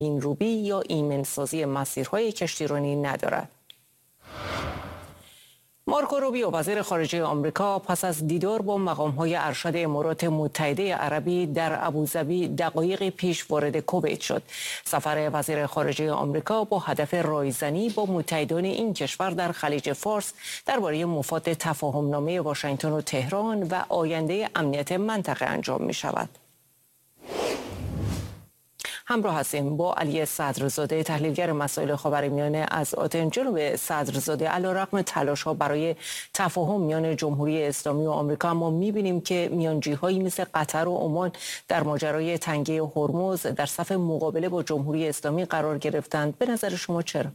روبی یا ایمنسازی مسیرهای کشتیرانی ندارد. مارکو روبیو وزیر خارجه آمریکا پس از دیدار با مقام‌های ارشد امارات متحده عربی در ابوظبی دقایقی پیش وارد کویت شد. سفر وزیر خارجه آمریکا با هدف رایزنی با متحدان این کشور در خلیج فارس درباره مفاد تفاهم‌نامه واشنگتن و تهران و آینده امنیت منطقه انجام می‌شود. همراه هستیم با علی صدرزاده، تحلیلگر مسائل خاورمیانه از آتن. جناب صدرزاده، علیرغم تلاش‌ها برای تفاهم میان جمهوری اسلامی و آمریکا، اما می‌بینیم که میانجی‌هایی مثل قطر و عمان در ماجرای تنگه هرمز در صف مقابله با جمهوری اسلامی قرار گرفتند. به نظر شما چرا؟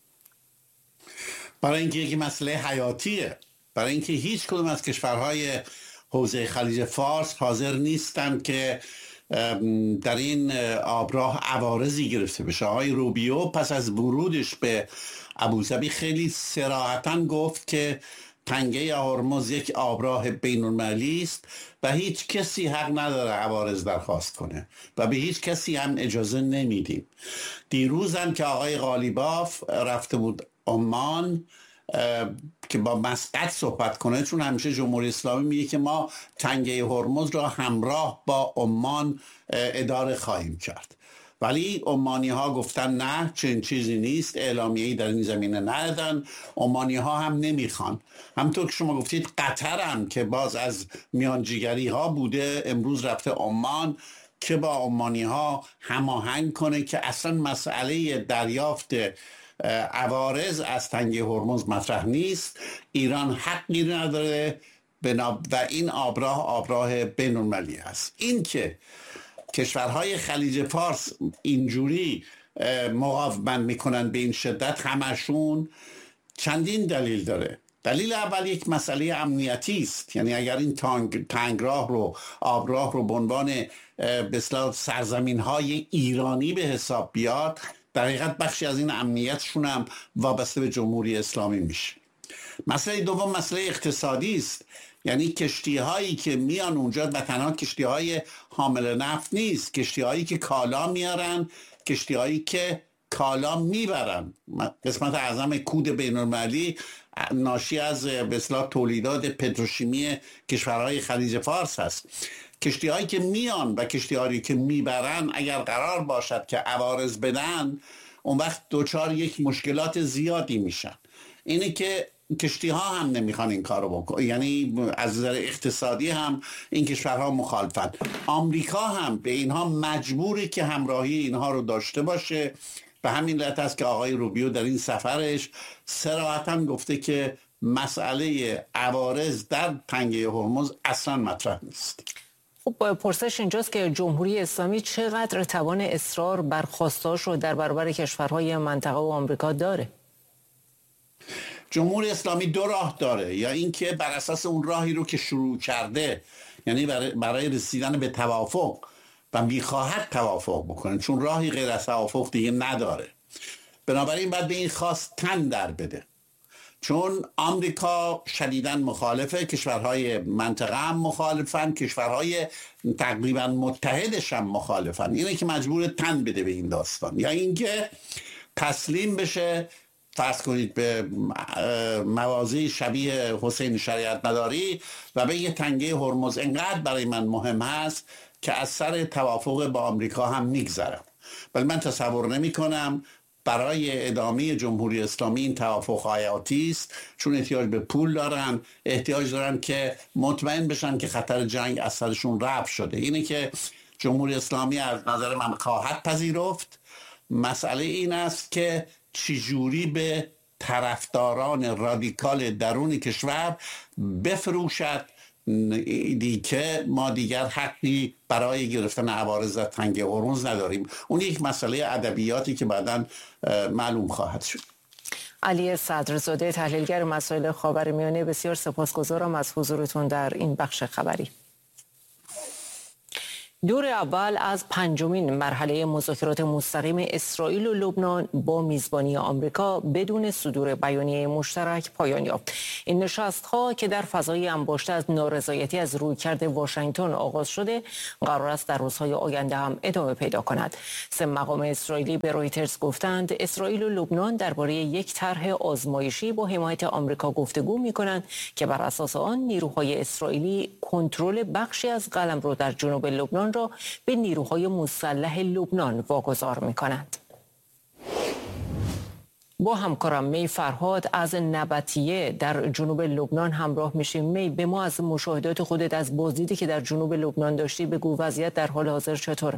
برای اینکه یک مسئله حیاتیه، برای اینکه هیچ کدوم از کشورهای حوزه خلیج فارس حاضر نیستند که در این آبراه عوارضی گرفته بشه. آقای روبیو پس از ورودش به ابوظبی خیلی صراحتاً گفت که تنگه هرمز یک آبراه بین‌المللی است و هیچ کسی حق نداره عوارض درخواست کنه و به هیچ کسی هم اجازه نمیدیم. دیروز هم که آقای قالیباف رفته بود عمان که با مسقط صحبت کنه، چون همیشه جمهوری اسلامی میگه که ما تنگه هرمز را همراه با عمان اداره خواهیم کرد، ولی عمانی ها گفتن نه، چنین چیزی نیست، اعلامیه‌ای در این زمینه ندادن، عمانی ها هم نمیخوان. همونطور که شما گفتید قطر هم که باز از میانجیگری ها بوده امروز رفته عمان که با عمانی ها هماهنگ کنه که اصلا مسئله دریافت عوارض از تنگه هرمز مطرح نیست، ایران حقی نداره و این آبراه بین‌المللی است. این که کشورهای خلیج فارس اینجوری مقاومت میکنن به این شدت، همشون چندین دلیل داره. دلیل اول یک مسئله امنیتی است، یعنی اگر این تنگراه رو، آبراه رو به عنوان به اصطلاح سرزمین‌های ایرانی به حساب بیاد، در حقیقت بخشی از این امنیتشون هم وابسته به جمهوری اسلامی میشه. مسئله دوم مسئله اقتصادی است، یعنی کشتی هایی که میان اونجا و تنها کشتی های حامل نفت نیست، کشتی هایی که کالا میارن، کشتی هایی که کالا میبرن. قسمت اعظم کود بین‌المللی ناشی از به اصطلاح تولیدات پتروشیمی کشورهای خلیج فارس هست. کشتی هایی که میان و کشتی هایی که میبرن اگر قرار باشد که عوارض بدن، اون وقت دوچار یک مشکلات زیادی میشن. اینه که کشتی ها هم نمیخوان این کارو بکنن، یعنی از نظر اقتصادی هم این کشورها مخالفن. آمریکا هم به اینها مجبوری که همراهی اینها رو داشته باشه. به همین علت است که آقای روبیو در این سفرش صراحتاً گفته که مسئله عوارض در تنگه هرمز اصلا مطرح نیست. خب پرسش اینجاست که جمهوری اسلامی چقدر توان اصرار بر خواسته‌هاش رو در برابر کشورهای منطقه و آمریکا داره؟ جمهوری اسلامی دو راه داره، یا اینکه بر اساس اون راهی رو که شروع کرده، یعنی برای رسیدن به توافق و میخواهد توافق بکنه، چون راهی غیر از توافق دیگه نداره، بنابراین باید به این خواست تن در بده. چون آمریکا شدیداً مخالفه، کشورهای منطقه هم مخالفن، کشورهای تقریبا متحدش هم مخالفن. اینه که مجبور تن بده به این داستان، یا اینکه تسلیم بشه فرض کنید به موازی شبیه حسین شریعت مداری و به یه تنگه هرمز انقدر برای من مهم هست که از سر توافق با آمریکا هم میگذرم. ولی من تصور نمی کنم برای ادامه جمهوری اسلامی این توافق حیاتی است، چون احتیاج به پول دارن، احتیاج دارن که مطمئن بشن که خطر جنگ از سرشون رفع شده. اینه که جمهوری اسلامی از نظر من خواهد پذیرفت. مسئله این است که چجوری به طرفداران رادیکال درون کشور بفروشد که ما دیگر حقی برای گرفتن عوارض از تنگه هرمز نداریم. اون یک مسئله ادبیاتی که بعداً معلوم خواهد شد. علی صدرزاده، تحلیلگر مسائل خاورمیانه، بسیار سپاسگزارم از حضورتون در این بخش خبری. دور اول از پنجمین مرحله مذاکرات مستقیم اسرائیل و لبنان با میزبانی آمریکا بدون صدور بیانیه مشترک پایان یافت. این نشست‌ها که در فضای انباشته از نارضایتی از رویکرد واشنگتن آغاز شده، قرار است در روزهای آینده هم ادامه پیدا کند. 3 مقام اسرائیلی به رویترز گفتند اسرائیل و لبنان درباره یک طرح آزمایشی با حمایت آمریکا گفتگو می‌کنند که بر اساس آن نیروهای اسرائیلی کنترل بخشی از قلمرو در جنوب لبنان را به نیروهای مسلح لبنان واگذار می‌کنند. با همکارم می فرهاد از نبطیه در جنوب لبنان همراه میشیم. می، به ما از مشاهدات خودت از بازدیدی که در جنوب لبنان داشتی بگو، وضعیت در حال حاضر چطوره؟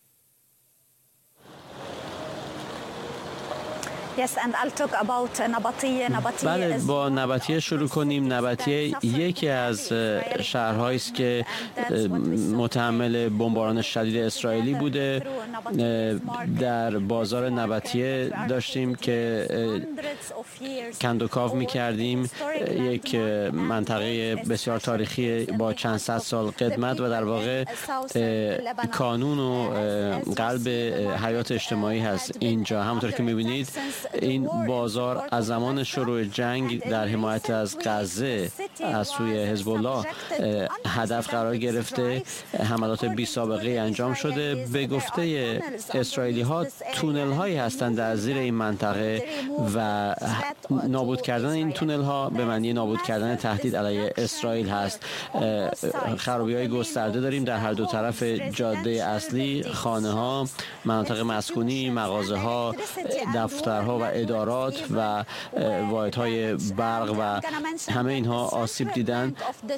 بله، با نبطیه شروع کنیم. نبطیه یکی از شهرهایی است که متحمل بمباران شدید اسرائیلی بوده. در بازار نبطیه داشتیم که کندوکاو می‌کردیم، یک منطقه بسیار تاریخی با چند صد سال قدمت و در واقع کانون و قلب حیات اجتماعی هست اینجا. همونطور که می‌بینید این بازار از زمان شروع جنگ در حمایت از غزه از سوی حزب الله هدف قرار گرفته، حملات بی سابقه انجام شده. به گفته اسرائیلی ها تونل هایی هستند در زیر این منطقه و نابود کردن این تونل ها به معنی نابود کردن تهدید علیه اسرائیل هست. خرابی های گسترده داریم در هر دو طرف جاده اصلی، خانه ها، مناطق مسکونی، مغازه ها، دفترها و ادارات و واحدهای برق و همه اینها آسیب دیدن.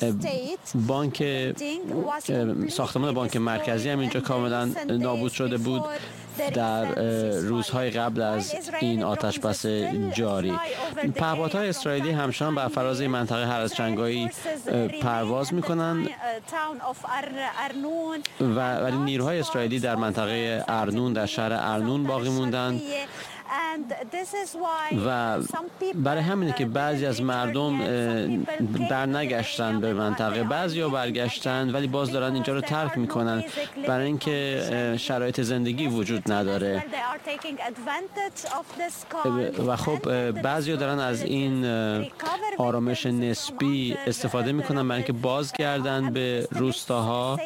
ساختمان بانک مرکزی هم اینجا کاملا نابود شده بود در روزهای قبل از این آتشبس جاری. پهپادهای اسرائیلی همچنان بر فراز این منطقه هر از جنگایی پرواز میکنند ولی نیروهای اسرائیلی در منطقه ارنون، در شهر ارنون باقی موندند و برای همینه که بعضی از مردم برنگشتن به منطقه، بعضیا برگشتن ولی باز دارن اینجا رو ترک میکنن برای اینکه شرایط زندگی وجود نداره و خب بعضیا دارن از این آرامش نسبی استفاده میکنن برای اینکه بازگردن به روستاها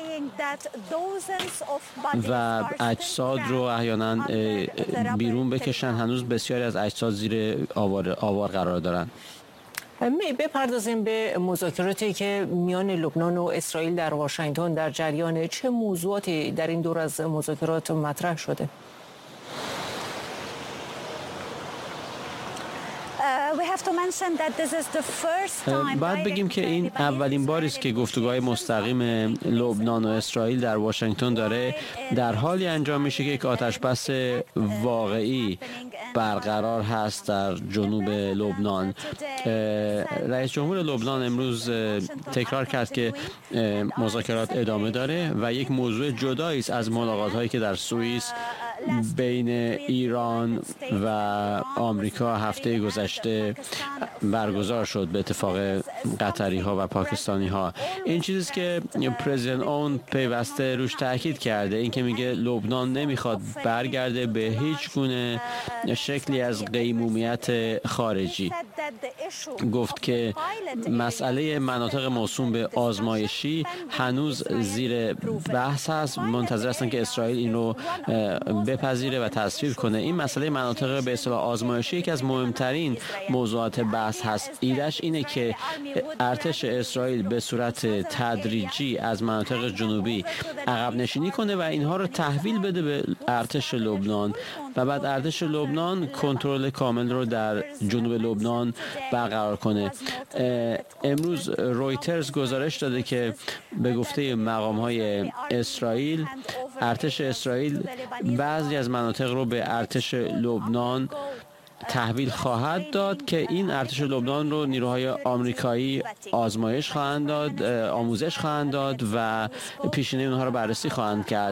و اجساد رو احیانا بیرون بکشن. هنوز بسیاری از اجساد زیر آوار قرار دارند. بپردازیم به مذاکراتی که میان لبنان و اسرائیل در واشنگتن در جریان. چه موضوعاتی در این دور از مذاکرات مطرح شده؟ باید بگیم که این اولین باری است که گفتگوهای مستقیم لبنان و اسرائیل در واشنگتن داره در حالی انجام میشه که یک آتشبس واقعی برقرار هست در جنوب لبنان. رئیس جمهور لبنان امروز تکرار کرد که مذاکرات ادامه داره و یک موضوع جدایی است از ملاقات‌هایی که در سوئیس بین ایران و آمریکا هفته گذشته برگزار شد به اتفاق قطری ها و پاکستانی ها. این چیزی که پرزیدنت اون پیوسته روش تاکید کرده، این که میگه لبنان نمیخواد برگرده به هیچ گونه شکلی از قیمومیت خارجی. گفت که مسئله مناطق موسوم به آزمایشی هنوز زیر بحث هست، منتظر هستن که اسرائیل این رو بپذیره و تصویب کنه. این مسئله مناطق به اصطلاح آزمایشی یکی از مهمترین موضوعات بحث هست. ایدهش اینه که ارتش اسرائیل به صورت تدریجی از مناطق جنوبی عقب نشینی کنه و اینها رو تحویل بده به ارتش لبنان و بعد ارتش لبنان کنترل کامل رو در جنوب لبنان برقرار کنه. امروز رویترز گزارش داده که به گفته مقام‌های اسرائیل، ارتش اسرائیل بعضی از مناطق رو به ارتش لبنان تحویل خواهد داد که این ارتش لبنان رو نیروهای آمریکایی آزمایش خواهند داد، آموزش خواهند داد و پیشینه اونها رو بررسی خواهند کرد.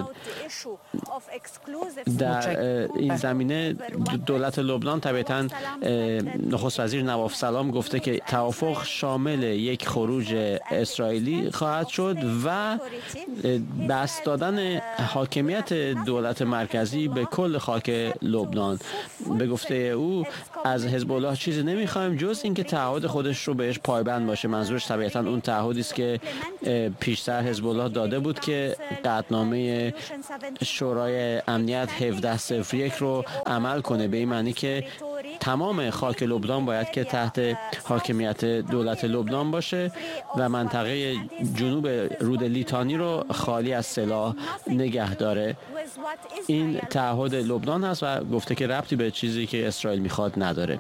در این زمینه دولت لبنان طبعاً نخست وزیر نواف سلام گفته که توافق شامل یک خروج اسرائیلی خواهد شد و بسط دادن حاکمیت دولت مرکزی به کل خاک لبنان. به گفته او از حزب الله چیزی نمیخوایم جز اینکه تعهد خودش رو بهش پایبند باشه. منظورش طبیعتاً اون تعهدی است که پیشتر حزب الله داده بود که قطعنامه شورای امنیت 1701 رو عمل کنه، به این معنی که تمام خاک لبنان باید که تحت حاکمیت دولت لبنان باشه و منطقه جنوب رود لیتانی رو خالی از سلاح نگه داره. این تعهد لبنان هست و گفته که ربطی به چیزی که اسرائیل میخواد نداره.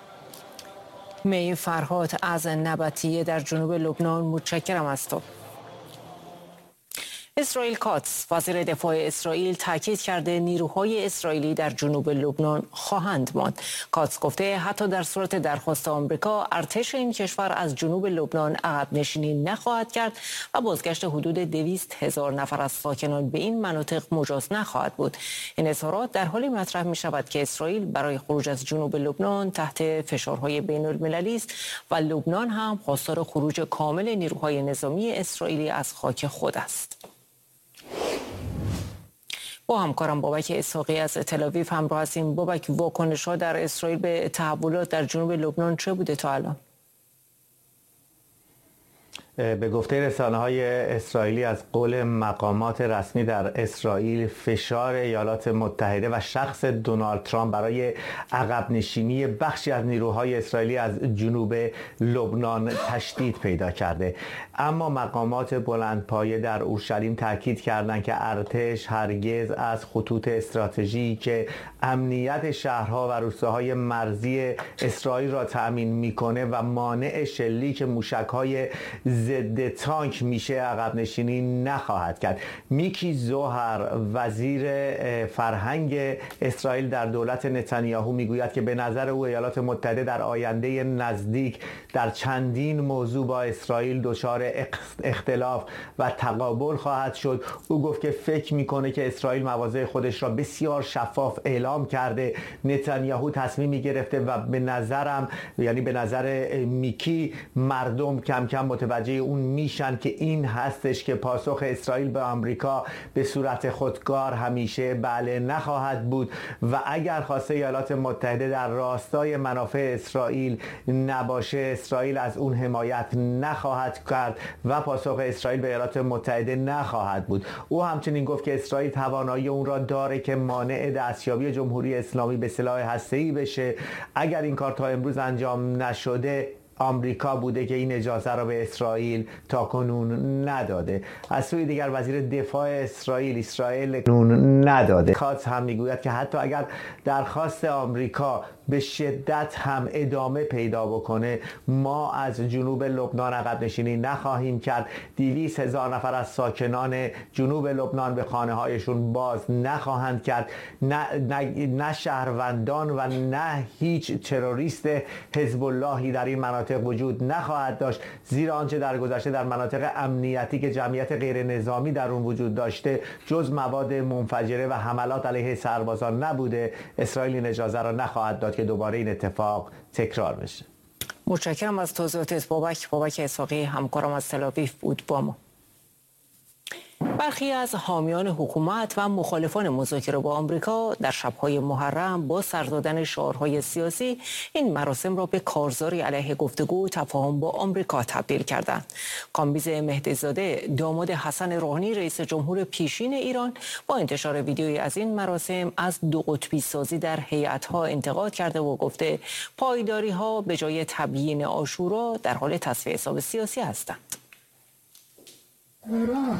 می فرهاد از نبطیه در جنوب لبنان، متشکرم از تو. اسرائیل کاتس وزیر دفاع اسرائیل تاکید کرده نیروهای اسرائیلی در جنوب لبنان خواهند ماند. کاتس گفته حتی در صورت درخواست آمریکا ارتش این کشور از جنوب لبنان عقب نشینی نخواهد کرد و بازگشت حدود 200,000 نفر از ساکنان به این مناطق مجاز نخواهد بود. این اظهارات در حالی مطرح می شود که اسرائیل برای خروج از جنوب لبنان تحت فشارهای بین المللی است و لبنان هم خواستار خروج کامل نیروهای نظامی اسرائیلی از خاک خود است. با همکارم بابک اسحاقی از تل‌آویو همراه هستیم. بابک، واکنش‌ها در اسرائیل به تحولات در جنوب لبنان چه بوده تا الان؟ به گفته رسانه‌های اسرائیلی از قول مقامات رسمی در اسرائیل فشار ایالات متحده و شخص دونالد ترامپ برای عقب نشینی بخشی از نیروهای اسرائیلی از جنوب لبنان تشدید پیدا کرده. اما مقامات بلندپایه در اورشلیم تاکید کردند که ارتش هرگز از خطوط استراتژیکی که امنیت شهرها و روستاهای مرزی اسرائیل را تأمین میکنه و مانع شلیک موشک‌های ضد تانک میشه عقب نشینی نخواهد کرد. میکی زوهر وزیر فرهنگ اسرائیل در دولت نتانیاهو میگوید که به نظر او ایالات متحده در آینده نزدیک در چندین موضوع با اسرائیل دچار اختلاف و تقابل خواهد شد. او گفت که فکر میکنه که اسرائیل مواضع خودش را بسیار شفاف اعلام کرده. نتانیاهو تصمیمی گرفته و به نظرم، یعنی به نظر میکی، مردم کم کم متوجه اون میشن که این هستش که پاسخ اسرائیل به آمریکا به صورت خودکار همیشه بله نخواهد بود و اگر خواسته ایالات متحده در راستای منافع اسرائیل نباشه، اسرائیل از اون حمایت نخواهد کرد و پاسخ اسرائیل به ایالات متحده نخواهد بود. او همچنین گفت که اسرائیل توانایی اون را داره که مانع دستیابی جمهوری اسلامی به سلاح هسته‌ای بشه. اگر این کار تا امروز انجام نشده، آمریکا بوده که این اجازه را به اسرائیل تا کنون نداده. از سوی دیگر وزیر دفاع اسرائیل نداده. کاتس هم میگوید که حتی اگر درخواست آمریکا به شدت هم ادامه پیدا بکنه، ما از جنوب لبنان عقب نشینی نخواهیم کرد. 200,000 نفر از ساکنان جنوب لبنان به خانه هایشون باز نخواهند کرد. نه شهروندان و نه هیچ تروریست حزب اللهی در این مناطق وجود نخواهد داشت، زیرا آنچه در گذشته در مناطق امنیتی که جمعیت غیر نظامی در اون وجود داشته جز مواد منفجره و حملات علیه سربازان نبوده. اسرائیل این اجازه را نخواهد داد که دوباره این اتفاق تکرار بشه. متشکرم از توضیحاتت بابک اسحاقی، همکارم از تل‌آویو بود با ما. برخی از حامیان حکومت و مخالفان مذاکره با آمریکا در شب‌های محرم با سر دادن شعارهای سیاسی این مراسم را به کارزاری علیه گفتگو و تفاهم با آمریکا تبدیل کردند. کامبیز مهدی‌زاده، داماد حسن روحانی رئیس جمهور پیشین ایران، با انتشار ویدیویی از این مراسم از دو قطبی سازی در هیئت‌ها انتقاد کرده و گفته پایداری‌ها به جای تبیین عاشورا در حال تصفیه حساب سیاسی هستند.